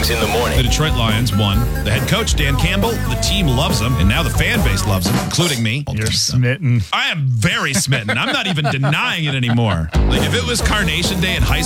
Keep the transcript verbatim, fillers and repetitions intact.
Mornings in the morning. The Detroit Lions won. The head coach, Dan Campbell, the team loves him, and now the fan base loves him, including me. You're smitten. I am very smitten. I'm not even denying it anymore. Like, if it was Carnation Day in high